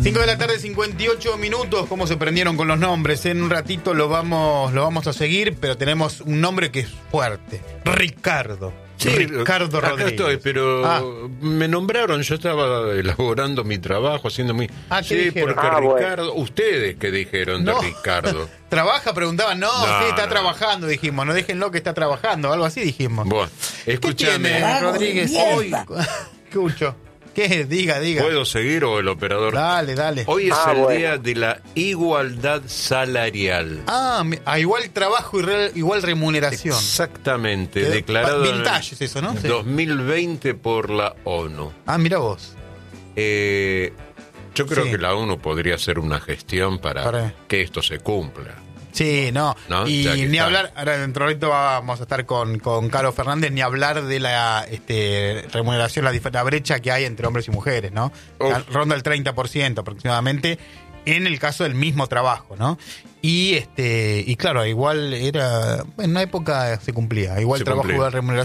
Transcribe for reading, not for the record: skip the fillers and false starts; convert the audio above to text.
5 de la tarde, 58 minutos. ¿Cómo se prendieron con los nombres? En un ratito lo vamos a seguir, pero tenemos un nombre que es fuerte. Ricardo. Sí, Ricardo acá Rodríguez. estoy, pero me nombraron, yo estaba elaborando mi trabajo, haciendo muy... ¿qué sí, dijeron? porque Ricardo, Bueno. ustedes que dijeron No. de Ricardo. ¿Trabaja? Preguntaban. No, sí, está no. trabajando, dijimos. No déjenlo que está trabajando, algo así dijimos. Bueno, ¿Qué escúchame, tiene, Rodríguez? Hoy, escucho. ¿Qué? Diga. ¿puedo seguir o el operador? Dale. Hoy es el bueno. día de la igualdad salarial. Igual trabajo y igual remuneración. Exactamente, Quedó declarado vintage es eso, ¿no? en Sí. 2020 por la ONU. Mira vos. Yo creo Sí. que la ONU podría hacer una gestión Para- para que esto se cumpla. Sí, no. ¿No? Y Ya que ni está. hablar, ahora dentro de un ratito vamos a estar con Carlos Fernández, ni hablar de la remuneración, la brecha que hay entre hombres y mujeres, ¿no? Uf. Ronda el 30% aproximadamente en el caso del mismo trabajo, ¿no? Y claro, igual era, en una época se cumplía, igual Se trabajo, cumplía. igual remuneración.